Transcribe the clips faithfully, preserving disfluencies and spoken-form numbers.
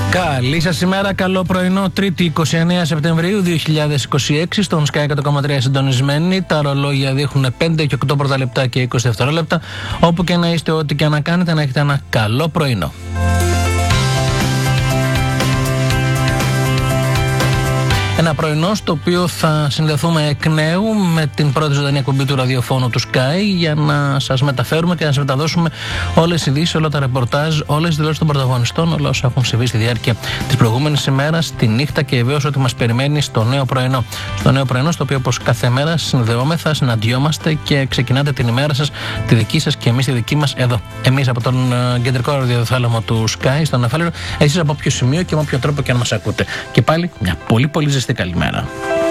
Καλή σας ημέρα, καλό πρωινό, Τρίτη είκοσι εννέα Σεπτεμβρίου δύο χιλιάδες είκοσι έξι, στον Sky εκατό κόμμα τρία συντονισμένοι. Τα ρολόγια δείχνουν πέντε και οκτώ πρώτα λεπτά και είκοσι δευτερόλεπτα. Όπου και να είστε, ό,τι και να κάνετε, να έχετε ένα καλό πρωινό. Ένα πρωινό στο οποίο θα συνδεθούμε εκ νέου με την πρώτη ζωντανή εκπομπή του ραδιοφώνου του Sky για να σας μεταφέρουμε και να σας μεταδώσουμε όλες τις ειδήσεις, όλα τα ρεπορτάζ, όλες τις δηλώσεις των πρωταγωνιστών, όλα όσα έχουν συμβεί στη διάρκεια της προηγούμενης ημέρας, τη νύχτα και βεβαίως ό,τι μας περιμένει στο νέο πρωινό. Στο νέο πρωινό, στο οποίο όπως κάθε μέρα συνδεόμεθα, συναντιόμαστε και ξεκινάτε την ημέρα σας, τη δική σας και εμείς τη δική μας εδώ. Εμείς από τον uh, κεντρικό ραδιοθάλαμο του Sky, στον Εφάλαιρο, εσείς από όποιο σημείο και με όποιο τρόπο και αν μας ακούτε. Και πάλι μια πολύ πολύ ζεστή καλημέρα.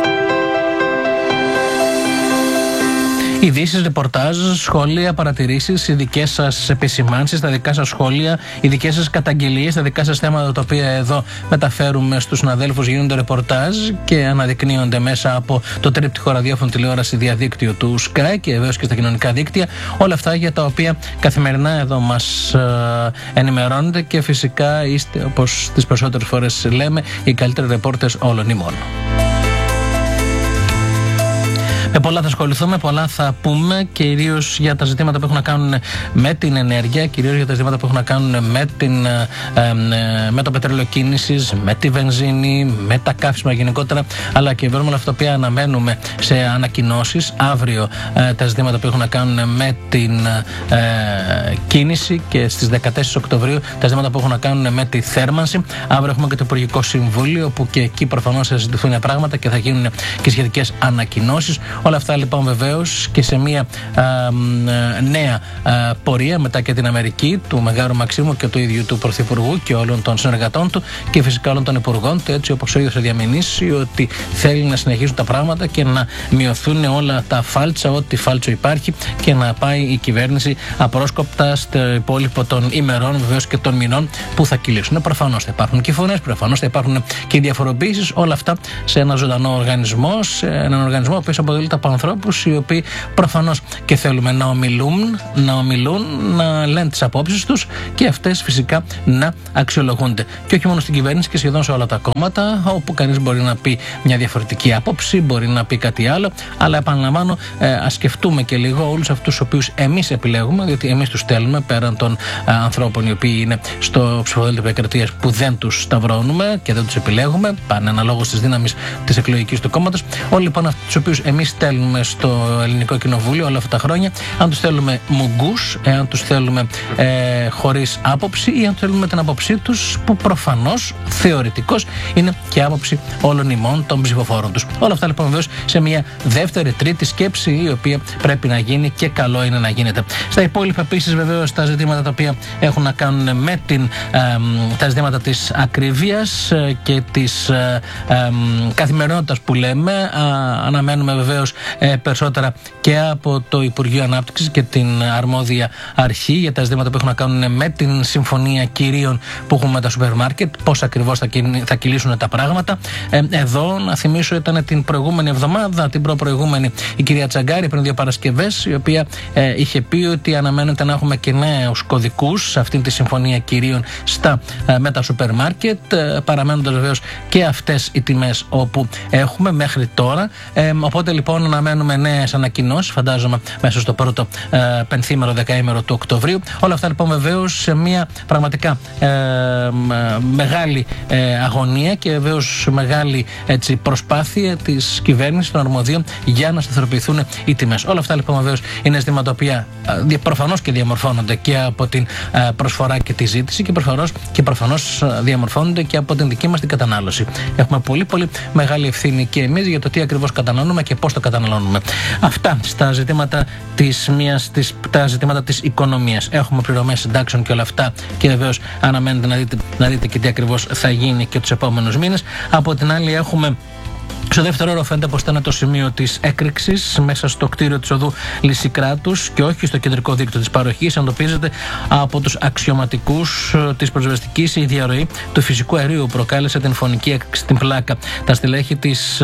Ειδήσεις, ρεπορτάζ, σχόλια, παρατηρήσεις, οι δικές σας επισημάνσεις, τα δικά σας σχόλια, οι δικές σας καταγγελίες, τα δικά σας θέματα τα οποία εδώ μεταφέρουμε στους συναδέλφους, γίνονται ρεπορτάζ και αναδεικνύονται μέσα από το τρίπτυχο ραδιόφωνο, τηλεόραση, διαδίκτυο του Sky και βεβαίως και στα κοινωνικά δίκτυα. Όλα αυτά για τα οποία καθημερινά εδώ μας ε, ενημερώνετε και φυσικά είστε, όπως τις περισσότερες φορές λέμε, οι καλύτεροι ρεπόρτες όλων ημών. Με πολλά θα ασχοληθούμε, πολλά θα πούμε, κυρίως για τα ζητήματα που έχουν να κάνουν με την ενέργεια, κυρίως για τα ζητήματα που έχουν να κάνουν με, την, ε, ε, με το πετρέλαιο κίνησης, με τη βενζίνη, με τα καύσιμα γενικότερα, αλλά και βέβαια όλα αυτά που αναμένουμε σε ανακοινώσεις. Αύριο ε, τα ζητήματα που έχουν να κάνουν με την ε, κίνηση και στις δεκατέσσερις Οκτωβρίου τα ζητήματα που έχουν να κάνουν με τη θέρμανση. Αύριο έχουμε και το Υπουργικό Συμβούλιο, που και εκεί προφανώς θα συζητηθούν πράγματα και θα γίνουν και σχετικές ανακοινώσεις. Όλα αυτά λοιπόν βεβαίως και σε μια α, νέα α, πορεία μετά και την Αμερική του Μεγάρου Μαξίμου και του ίδιου του Πρωθυπουργού και όλων των συνεργατών του και φυσικά όλων των υπουργών του, έτσι όπως ο ίδιος θα διαμηνήσει ότι θέλει να συνεχίσουν τα πράγματα και να μειωθούν όλα τα φάλτσα, ό,τι φάλτσο υπάρχει, και να πάει η κυβέρνηση απρόσκοπτα στο υπόλοιπο των ημερών βεβαίως και των μηνών που θα κυλήσουν. Προφανώς θα υπάρχουν και φωνές, προφανώς θα υπάρχουν και οι διαφοροποιήσεις, όλα αυτά σε ένα ζωντανό οργανισμό, σε έναν οργανισμό ο οποίος αποτελείται από ανθρώπους οι οποίοι προφανώς και θέλουμε να ομιλούν, να ομιλούν, να λένε τις απόψεις τους και αυτές φυσικά να αξιολογούνται. Και όχι μόνο στην κυβέρνηση, και σχεδόν σε όλα τα κόμματα, όπου κανείς μπορεί να πει μια διαφορετική άποψη, μπορεί να πει κάτι άλλο, αλλά επαναλαμβάνω, ε, ας σκεφτούμε και λίγο όλους αυτούς τους οποίους εμείς επιλέγουμε, διότι εμείς τους στέλνουμε πέραν των ε, ανθρώπων οι οποίοι είναι στο ψηφοδέλτιο επικρατείας που δεν τους σταυρώνουμε και δεν τους επιλέγουμε, πάνε αναλόγως της δύναμης της εκλογικής του κόμματος. Όλοι λοιπόν αυτούς τους οποίους εμείς στέλνουμε στο Ελληνικό Κοινοβούλιο όλα αυτά τα χρόνια, αν τους θέλουμε μουγκούς, αν τους θέλουμε ε, χωρίς άποψη ή αν θέλουμε την άποψή τους, που προφανώς θεωρητικώς είναι και άποψη όλων ημών των ψηφοφόρων τους. Όλα αυτά λοιπόν βεβαίως σε μια δεύτερη, τρίτη σκέψη, η οποία πρέπει να γίνει και καλό είναι να γίνεται. Στα υπόλοιπα επίσης βεβαίως τα ζητήματα τα οποία έχουν να κάνουν με την, ε, τα ζητήματα της ακρίβειας και της ε, ε, καθημερινότητας που λέμε, ε, αναμένουμε βεβαίως ε, περισσότερα και από το Υπουργείο Ανάπτυξης και την αρμόδια αρχή για τα ζητήματα που έχουν να κάνουν με την συμφωνία κυρίων που έχουμε με τα σούπερ μάρκετ, πώς ακριβώς θα, κυλ, θα κυλήσουν τα πράγματα. Ε, εδώ να θυμίσω, ήταν την προηγούμενη εβδομάδα, την προ-προηγούμενη, η κυρία Τσαγκάρη πριν δύο Παρασκευές, η οποία ε, είχε πει ότι αναμένεται να έχουμε και νέους κωδικούς σε αυτήν τη συμφωνία κυρίων στα, ε, με τα σούπερ μάρκετ, ε, παραμένοντας βεβαίως και αυτές οι τιμές όπου έχουμε μέχρι τώρα. Ε, οπότε λοιπόν αναμένουμε νέες ανακοινώσεις, φαντάζομαι μέσα στο πρώτο ε, πενθήμερο, δεκαήμερο του Οκτωβρίου. Όλα αυτά λοιπόν βεβαίως σε μια πραγματικά ε, μεγάλη ε, αγωνία και βεβαίως μεγάλη έτσι, προσπάθεια της κυβέρνησης των αρμοδίων για να σταθεροποιηθούν οι τιμές. Όλα αυτά λοιπόν βεβαίως είναι ζητήματα τα οποία ε, προφανώς και διαμορφώνονται και από την ε, προσφορά και τη ζήτηση και προφανώς, και προφανώς διαμορφώνονται και από την δική μας την κατανάλωση. Έχουμε πολύ πολύ μεγάλη ευθύνη και εμείς για το τι ακριβώς καταναλώνουμε και πώς το καταναλώνουμε. Αυτά στα ζητήματα της μιας, της, τα ζητήματα της οικονομίας. Έχουμε πληρωμές συντάξεων και όλα αυτά και βεβαίως αναμένετε να δείτε, να δείτε και τι ακριβώς θα γίνει και τους επόμενους μήνες. Από την άλλη έχουμε Στο δεύτερο όρο φαίνεται πως ήταν το σημείο της έκρηξης μέσα στο κτίριο της οδού Λυσικράτους και όχι στο κεντρικό δίκτυο της παροχής. Εντοπίζεται από τους αξιωματικούς της πυροσβεστικής η διαρροή του φυσικού αερίου που προκάλεσε την φωνική έκρηξη στην πλάκα. Τα στελέχη της,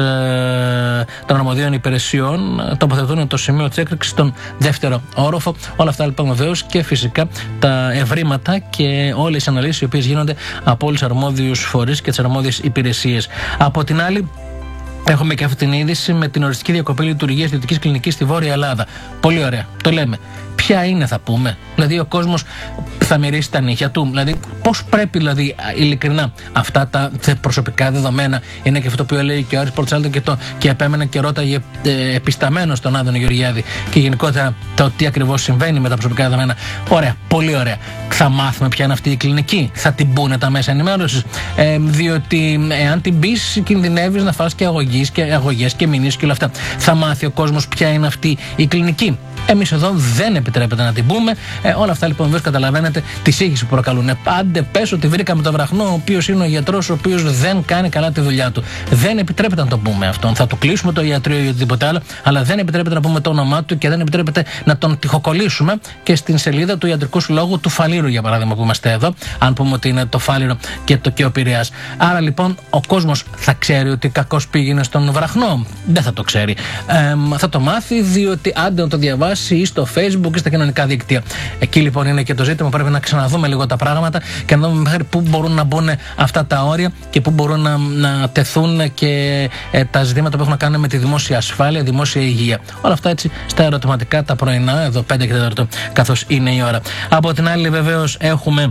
ε, των αρμοδίων υπηρεσιών τοποθετούν το σημείο της έκρηξης στον δεύτερο όροφο. Όλα αυτά λοιπόν βεβαίως και φυσικά τα ευρήματα και όλες οι αναλύσεις οι οποίες γίνονται από όλους τους αρμόδιους φορείς και τις αρμόδιες υπηρεσίες. Από την άλλη, έχουμε και αυτή την είδηση με την οριστική διακοπή λειτουργίας ιδιωτικής κλινικής στη Βόρεια Ελλάδα. Πολύ ωραία. Το λέμε. Ποια είναι, θα πούμε. Δηλαδή, ο κόσμος θα μυρίσει τα νύχια του. Δηλαδή, πώς πρέπει, δηλαδή, ειλικρινά, αυτά τα προσωπικά δεδομένα είναι και αυτό που έλεγε και ο Άρης Πορτσάλτο και, το, και επέμενε και ρώταγε ε, επισταμένο στον Άδωνο Γεωργιάδη και γενικότερα το τι ακριβώς συμβαίνει με τα προσωπικά δεδομένα. Ωραία, πολύ ωραία. Θα μάθουμε ποια είναι αυτή η κλινική. Θα την πούνε τα μέσα ενημέρωσης. Ε, διότι εάν την πεις, κινδυνεύεις να φας και αγωγές και, αγωγές και μηνύσεις και όλα αυτά. Θα μάθει ο κόσμος ποια είναι αυτή η κλινική. Εμείς εδώ δεν επιτρέπεται να την πούμε. Ε, όλα αυτά λοιπόν βέβαια καταλαβαίνετε τη σύγχυση που προκαλούν. Πάντε πες ότι βρήκαμε τον βραχνό, ο οποίος είναι ο γιατρός, ο οποίος δεν κάνει καλά τη δουλειά του. Δεν επιτρέπεται να το πούμε αυτόν. Θα του κλείσουμε το ιατρείο ή οτιδήποτε άλλο, αλλά δεν επιτρέπεται να πούμε το όνομά του και δεν επιτρέπεται να τον τυχοκολλήσουμε και στην σελίδα του Ιατρικού Συλλόγου του Φαλήρου, για παράδειγμα, που είμαστε εδώ. Αν πούμε ότι είναι το Φάληρο και το και ο Πειραιάς. Άρα λοιπόν ο κόσμος θα ξέρει ότι κακώς πήγαινε στον βραχνό. Δεν θα το ξέρει. Ε, θα το μάθει διότι άντε να το διαβάσει ή στο Facebook ή στα κοινωνικά δίκτυα. Εκεί λοιπόν είναι και το ζήτημα. Πρέπει να ξαναδούμε λίγο τα πράγματα και να δούμε μέχρι πού μπορούν να μπουν αυτά τα όρια και πού μπορούν να, να τεθούν και ε, τα ζητήματα που έχουν να κάνουν με τη δημόσια ασφάλεια, δημόσια υγεία. Όλα αυτά έτσι στα ερωτηματικά τα πρωινά, εδώ πέντε και τέταρτο, καθώς είναι η ώρα. Από την άλλη, βεβαίως, έχουμε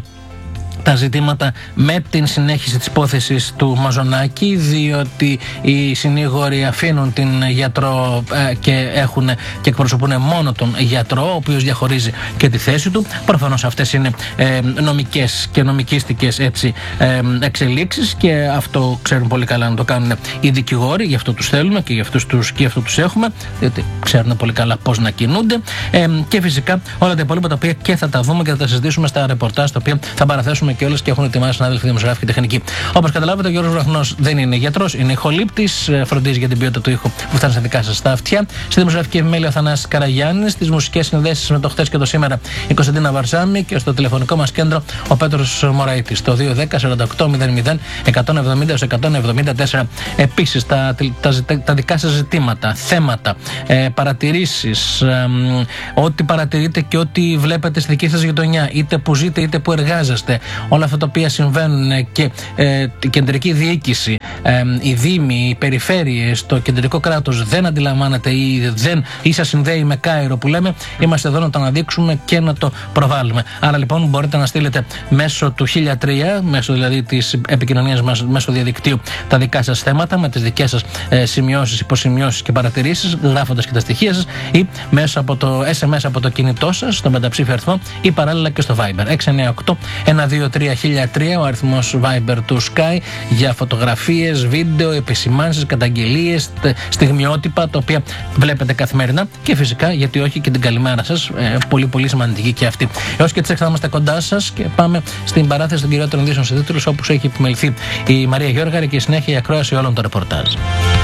τα ζητήματα με την συνέχιση της υπόθεσης του Μαζονάκη, διότι οι συνήγοροι αφήνουν την γιατρό ε, και, έχουν, και εκπροσωπούν μόνο τον γιατρό, ο οποίος διαχωρίζει και τη θέση του. Προφανώς αυτές είναι ε, νομικές και νομικίστικες έτσι, ε, εξελίξεις και αυτό ξέρουν πολύ καλά να το κάνουν οι δικηγόροι, γι' αυτό τους θέλουμε και γι' αυτούς τους, και γι' αυτό τους έχουμε, διότι ξέρουν πολύ καλά πώς να κινούνται ε, και φυσικά όλα τα υπόλοιπα τα οποία και θα τα δούμε και θα τα συζητήσουμε στα ρεπορτάζ τα οποία θα παραθέσουμε και όλες και έχουν ετοιμάσει συνάδελφοι δημοσιογράφοι και τεχνικοί. Όπως καταλάβετε, ο Γιώργος Βραχνός δεν είναι γιατρός, είναι ηχολήπτης, φροντίζει για την ποιότητα του ήχου που φτάνει στα δικά σας τα αυτιά. Στη δημοσιογραφική επιμέλεια ο Θανάσης Καραγιάννης, στις μουσικές συνδέσεις με το χθες και το σήμερα η Κωνσταντίνα Βαρσάμι και στο τηλεφωνικό μας κέντρο ο Πέτρος Μωραήτης. Το δύο ένα μηδέν σαράντα οκτώ μηδέν μηδέν εκατόν εβδομήντα εκατόν εβδομήντα τέσσερα. Επίσης, τα, τα, τα δικά σας ζητήματα, θέματα, ε, παρατηρήσεις, ε, ό,τι παρατηρείτε και ό,τι βλέπετε στη δική σας γειτονιά, είτε που ζείτε είτε που εργάζεστε. Όλα αυτά τα οποία συμβαίνουν και ε, η κεντρική διοίκηση, ε, οι δήμοι, οι περιφέρειες, το κεντρικό κράτος δεν αντιλαμβάνεται ή, δεν, ή σας συνδέει με Κάιρο που λέμε, είμαστε εδώ να το αναδείξουμε και να το προβάλλουμε. Άρα λοιπόν μπορείτε να στείλετε μέσω του χίλια τρία, μέσω δηλαδή της επικοινωνίας μας, μέσω διαδικτύου, τα δικά σας θέματα με τις δικές σας ε, σημειώσεις, υποσημειώσεις και παρατηρήσεις, γράφοντας και τα στοιχεία σας, ή μέσω από το ες εμ ες από το κινητό σας, στον πενταψήφιο αριθμό, ή παράλληλα και στο Viber έξι εννιά οκτώ ένα δύο τρία χίλια τρία, ο αριθμός Viber του Sky, για φωτογραφίες, βίντεο, επισημάνσεις, καταγγελίες, στιγμιότυπα τα οποία βλέπετε καθημερινά και φυσικά γιατί όχι και την καλημέρα σας, ε, πολύ πολύ σημαντική και αυτή. Έως και τις έξι θα είμαστε κοντά σας και πάμε στην παράθεση των κυριότερων ειδήσεων σε τίτλους, όπως έχει επιμεληθεί η Μαρία Γιώργαρη και η συνέχεια η ακρόαση όλων των ρεπορτάζ.